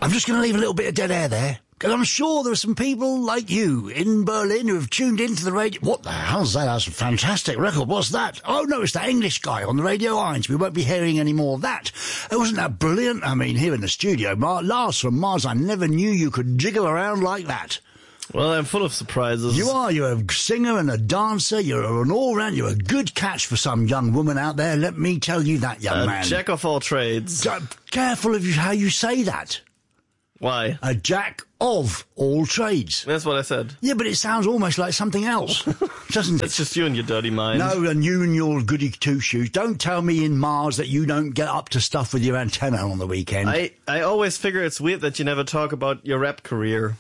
I'm just going to leave a little bit of dead air there, because I'm sure there are some people like you in Berlin who have tuned into the radio. What the hell's that? That's a fantastic record. What's that? Oh, no, it's that English guy on the Radio 1. We won't be hearing any more of that. Wasn't that brilliant? I mean, here in the studio, Lars from Mars, I never knew you could jiggle around like that. Well, I'm full of surprises. You are. You're a singer and a dancer. You're an all-round. You're a good catch for some young woman out there. Let me tell you that, young man. Jack of all trades. Careful of how you say that. Why? A jack of all trades. That's what I said. Yeah, but it sounds almost like something else, doesn't it? It's just you and your dirty mind. No, and you and your goody two-shoes. Don't tell me in Mars that you don't get up to stuff with your antenna on the weekend. I always figure it's weird that you never talk about your rap career.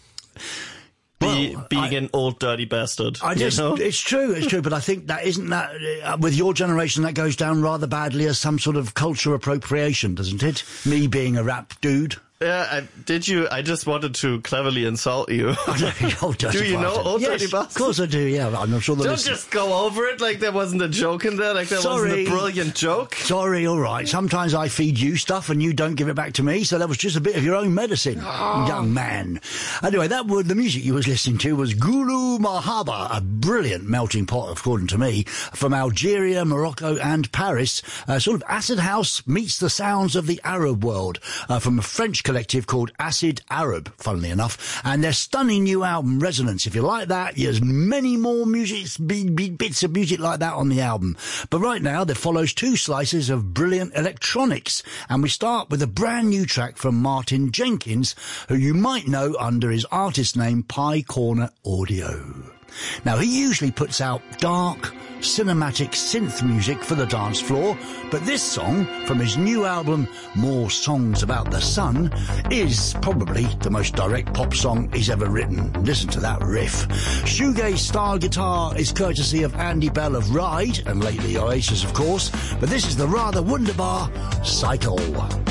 Being an old dirty bastard. It's true, but I think that isn't with your generation, that goes down rather badly as some sort of culture appropriation, doesn't it? Me being a rap dude. Yeah, I just wanted to cleverly insult you. Do you know Old Dirty Bastard? Of course I do, yeah. I'm not sure that Don't just go over it like there wasn't a joke in there, like there wasn't a brilliant joke. Sorry, all right. Sometimes I feed you stuff and you don't give it back to me, so that was just a bit of your own medicine, young man. Anyway, the music you was listening to was Gulu Mahaba, a brilliant melting pot, according to me, from Algeria, Morocco and Paris. Sort of acid house meets the sounds of the Arab world, from a French collective called Acid Arab, funnily enough, and their stunning new album Resonance. If you like that, there's many more bits of music like that on the album. But right now, there follows 2 slices of brilliant electronics, and we start with a brand new track from Martin Jenkins, who you might know under his artist name Pie Corner Audio. Now, he usually puts out dark, cinematic synth music for the dance floor, but this song from his new album More Songs About the Sun is probably the most direct pop song he's ever written. Listen to that riff. Shoegaze style guitar is courtesy of Andy Bell of Ride, and lately Oasis of course, but this is the rather wunderbar Cycle.